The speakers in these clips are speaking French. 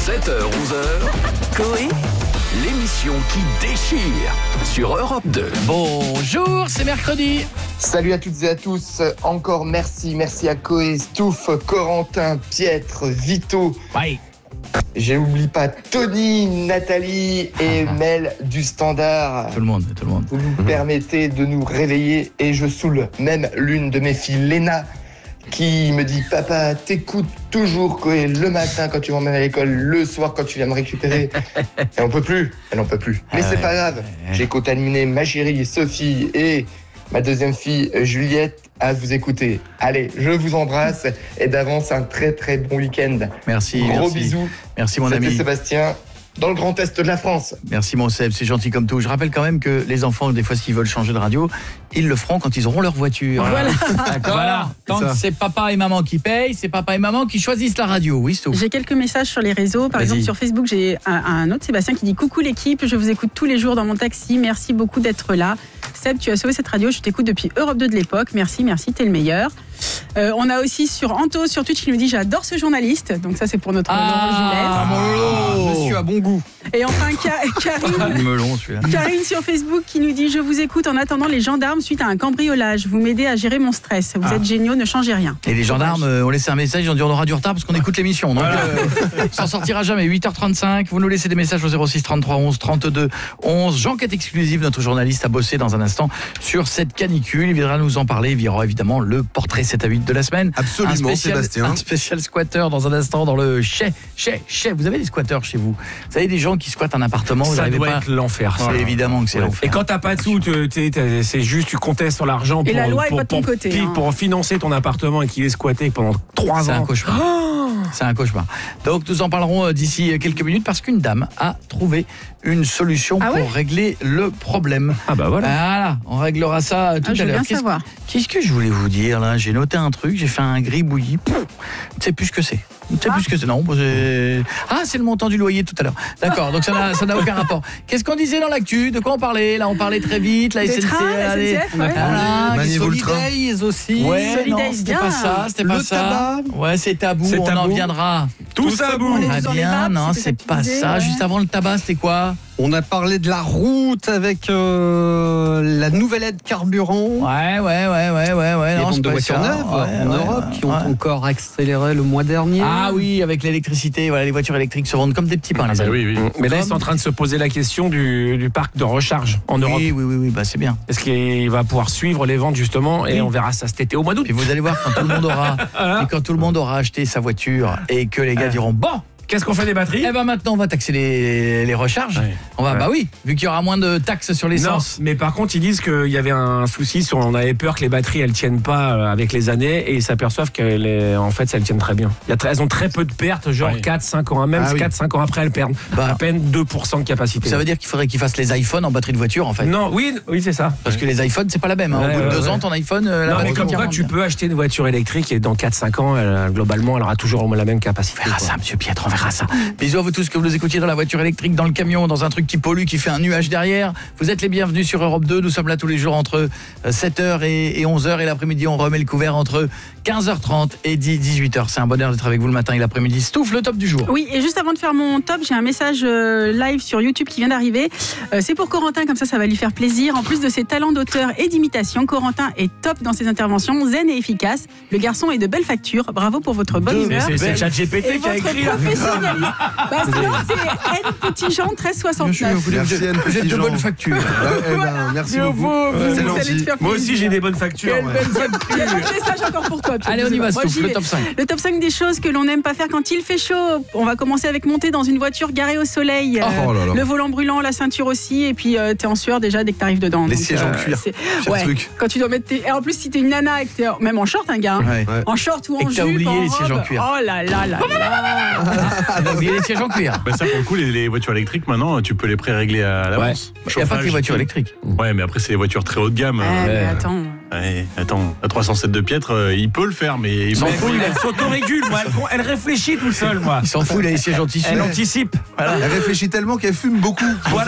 7h-11h, Coé, l'émission qui déchire sur Europe 2. Bonjour, c'est mercredi. Salut à toutes et à tous. Encore merci à Coé, Stouff, Corentin, Pietre, Vito. Ouais. J'oublie pas Tony, Nathalie et Mel du Standard. Tout le monde. Vous nous permettez de nous réveiller et je saoule même l'une de mes filles, Léna, qui me dit « Papa, t'écoutes toujours Coé le matin quand tu m'emmènes à l'école, le soir quand tu viens me récupérer. » Elle n'en peut plus. Mais c'est pas grave. J'ai contaminé ma chérie Sophie et ma deuxième fille Juliette à vous écouter. Allez, je vous embrasse et d'avance un très très bon week-end. Merci. Gros bisous. Merci mon ami. C'était Sébastien. Dans le Grand Est de la France. Merci mon Seb, c'est gentil comme tout. Je rappelle quand même que les enfants, des fois, s'ils veulent changer de radio, ils le feront quand ils auront leur voiture. Voilà. D'accord. Voilà. Tant que c'est papa et maman qui payent, c'est papa et maman qui choisissent la radio. Oui, c'est tout. J'ai quelques messages sur les réseaux. Par exemple, sur Facebook, j'ai un autre Sébastien qui dit « Coucou l'équipe, je vous écoute tous les jours dans mon taxi. Merci beaucoup d'être là. Seb, tu as sauvé cette radio. Je t'écoute depuis Europe 2 de l'époque. Merci, t'es le meilleur. » On a aussi sur Anto sur Twitch qui nous dit « J'adore ce journaliste. » Donc ça, c'est pour notre Laurent Gilles. Monsieur a bon goût. Et enfin, Karine, melon, celui-là. Karine sur Facebook qui nous dit « Je vous écoute en attendant les gendarmes suite à un cambriolage. Vous m'aidez à gérer mon stress. Vous êtes géniaux, ne changez rien. » Et les gendarmes ont laissé un message, ils ont dit on aura du retard parce qu'on écoute l'émission. Donc ça sortira jamais. 8h35, vous nous laissez des messages au 06 33 11 32 11. J'enquête exclusive, notre journaliste a bossé dans un instant sur cette canicule. Il viendra nous en parler. Il y aura évidemment le portrait 7 à 8 de la semaine. Absolument, Sébastien. Un spécial squatter dans un instant dans le chez. Vous avez des squatteurs chez vous? Vous avez des gens qui squattent un appartement, vous ça n'arrivez doit pas. être l'enfer. C'est évidemment que c'est l'enfer. Et quand t'as pas de sous, c'est juste tu comptais sur l'argent Et la loi est pas de ton côté. Pour financer ton appartement et qu'il est squatté pendant 3 ans. C'est un cauchemar. C'est un cauchemar. Donc nous en parlerons d'ici quelques minutes parce qu'une dame a trouvé une solution pour régler le problème. Ah bah voilà. On réglera ça tout à l'heure. Qu'est-ce que je voulais vous dire là? J'ai noté un truc, j'ai fait un gribouillis. Tu sais plus ce que c'est. Non, c'est le montant du loyer tout à l'heure. D'accord, donc ça n'a aucun rapport. Qu'est-ce qu'on disait dans l'actu? De quoi on parlait? Là, on parlait très vite, la SNCF. Solidays aussi. Ouais, non, c'était pas ça, Tabac. Ouais, c'est tabou, on en viendra. Tous à bout. Très bien, non, c'est pas ça. Juste avant le tabac, c'était quoi? On a parlé de la route avec la nouvelle aide carburant. Ouais. Les ventes de voitures neuves en Europe qui ont encore accéléré le mois dernier. Ah oui, avec l'électricité, voilà, les voitures électriques se vendent comme des petits pains. Oui. Mais là, ils sont en train de se poser la question du parc de recharge en Europe. Oui, bah c'est bien. Est-ce qu'il va pouvoir suivre les ventes justement et on verra ça cet été au mois d'août. Et vous allez voir quand tout le monde aura acheté sa voiture et que les gars diront bon. Qu'est-ce qu'on fait des batteries? Eh ben maintenant on va taxer les recharges. Ouais. Bah oui, vu qu'il y aura moins de taxes sur l'essence. Non, mais par contre ils disent qu'il y avait un souci, on avait peur que les batteries elles tiennent pas avec les années et ils s'aperçoivent qu'en fait elles tiennent très bien. Elles ont très peu de pertes, genre 4-5 ans, même 4-5 ans après elles perdent à peine 2% de capacité. Ça veut dire qu'il faudrait qu'ils fassent les iPhones en batterie de voiture en fait. Non, oui c'est ça. Parce que les iPhones c'est pas la même. Au bout de 2 ans ton iPhone. Non mais comme quoi tu peux acheter une voiture électrique et dans 4-5 ans globalement elle aura toujours la même capacité. On verra ça monsieur Pietre, on verra ça. Bisous à vous tous que vous nous écoutiez dans la voiture électrique, dans le camion, dans un truc qui pollue, qui fait un nuage derrière. Vous êtes les bienvenus sur Europe 2. Nous sommes là tous les jours entre 7h et 11h. Et l'après-midi, on remet le couvert entre 15h30 et 18h. C'est un bonheur d'être avec vous le matin et l'après-midi. Stouff, le top du jour. Oui, et juste avant de faire mon top, j'ai un message live sur YouTube qui vient d'arriver. C'est pour Corentin, comme ça va lui faire plaisir. En plus de ses talents d'auteur et d'imitation, Corentin est top dans ses interventions, zen et efficace. Le garçon est de belle facture. Bravo pour votre bonne humeur. C'est ChatGPT qui a écrit là. C'est N Petit Jean 1369. Merci N Vous êtes de bonne facture. Merci beaucoup. C'est gentil. Moi aussi j'ai des bonnes factures. Il y a un message encore pour toi. Allez, on y va, Stouff, le top 5. Le top 5 des choses que l'on n'aime pas faire quand il fait chaud. On va commencer avec monter dans une voiture garée au soleil. Le volant brûlant, la ceinture aussi. Et puis t'es en sueur déjà dès que t'arrives dedans. Les sièges en cuir. Truc. Quand tu dois mettre et en plus si t'es une nana et que t'es même en short, un gars, en short ou en jupe, t'as oublié en les sièges en robe. cuir. Oh là là là là. T'as oublié les sièges en cuir. Ça pour le coup les voitures électriques maintenant tu peux les pré-régler à l'avance. Il n'y a pas que les voitures électriques. Ouais mais après c'est les voitures très haut de gamme. Mais attends. Attends, la 307 de Pietre, il peut le faire mais il s'en fout, elle s'autorégule, elle réfléchit tout seul moi. Il s'en fout, il a les sièges en tissu. Elle anticipe. Elle réfléchit tellement qu'elle fume beaucoup. Voilà.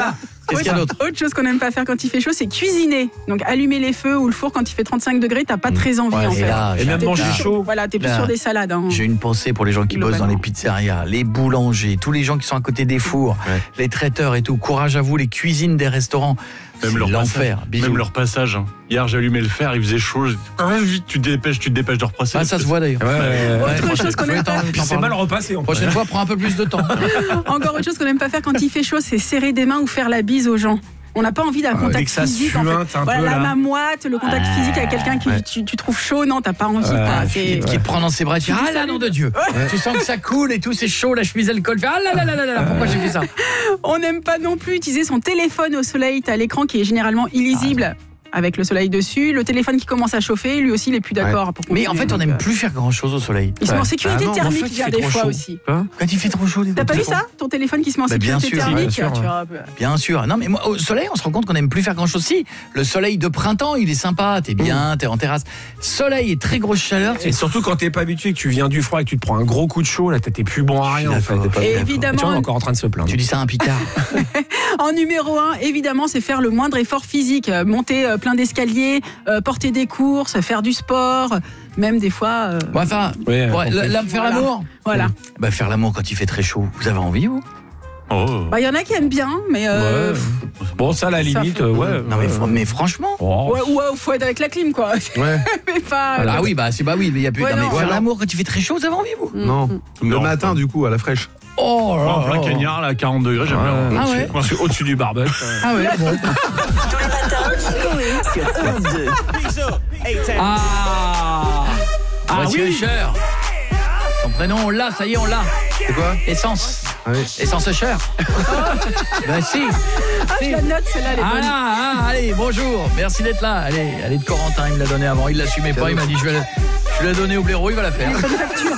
Qu'est-ce qu'il y a d'autre? Autre chose qu'on n'aime pas faire quand il fait chaud, c'est cuisiner. Donc allumer les feux ou le four quand il fait 35 degrés, t'as pas très envie en fait. Et même manger chaud. Voilà, t'es plus sur des salades. Hein. J'ai une pensée pour les gens qui bossent dans les pizzerias, les boulangers, tous les gens qui sont à côté des fours, les traiteurs et tout. Courage à vous, les cuisines des restaurants. Même leur l'enfer. Même leur passage. Hier, j'ai allumé le fer, il faisait chaud. Vite, tu te dépêches de repasser. Ah, ça se voit d'ailleurs. Autre chose qu'on n'aime pas. C'est mal repassé. Prochaine fois, prends un peu plus de temps. Encore autre chose qu'on n'aime pas faire quand il fait chaud, c'est serrer des mains ou faire la bise aux gens. On n'a pas envie d'un contact physique. En fait. Voilà, la main moite, le contact physique avec quelqu'un qui tu trouves chaud, non, t'as pas envie. Qui te prend dans ses bras et tu dis ah là, nom de Dieu. Tu sens que ça coule et tout, c'est chaud, la chemise elle colle. Ah là là là là, pourquoi j'ai fait ça? On n'aime pas non plus utiliser son téléphone au soleil. T'as l'écran qui est généralement illisible. Avec le soleil dessus, le téléphone qui commence à chauffer, lui aussi il est plus d'accord. Mais en fait on n'aime plus faire grand chose au soleil. Il se met en sécurité thermique il y a des fois aussi. Quand il fait trop chaud. T'as pas vu ça? Ton téléphone qui se met en sécurité thermique. Bien sûr. Non mais moi au soleil on se rend compte qu'on n'aime plus faire grand chose. Si le soleil de printemps il est sympa, t'es bien, t'es en terrasse. Soleil et très grosse chaleur. Et surtout quand t'es pas habitué, que tu viens du froid et que tu te prends un gros coup de chaud, là t'es plus bon à rien en fait. Et évidemment, on est encore en train de se plaindre. Tu dis ça à un Picard. En numéro 1, évidemment, c'est faire le moindre effort physique, monter plein d'escaliers, porter des courses, faire du sport, même des fois. Enfin, faire l'amour. Voilà. Bah, faire l'amour quand il fait très chaud. Vous avez envie, vous? Bah, y en a qui aiment bien, mais. Bon, ça, à la limite, Non, mais franchement. Ou faut être avec la clim, quoi. Ouais. Mais pas. Ah oui, bah oui, mais il y a plus. Ouais, non, mais non, faire l'amour quand il fait très chaud, vous avez envie, vous? Non. Le matin, du coup, à la fraîche. Oh là là. En plein cagnard, là, à 40 degrés, j'aime bien. Ah ouais. Moi, je suis au-dessus du barbecue. Ah ouais, bon. Tous les matins, Coé sur Europe 2. Voici Usher. Son prénom, on l'a, ça y est, on l'a. C'est quoi? Essence. Ah oui. Essence Usher. Bah si. Je la note, celle-là, elle est bonne. Allez, bonjour. Merci d'être là. Allez de Corentin, il me l'a donné avant. Il l'assumait pas, il m'a dit je vais la donner au blaireau, il va la faire.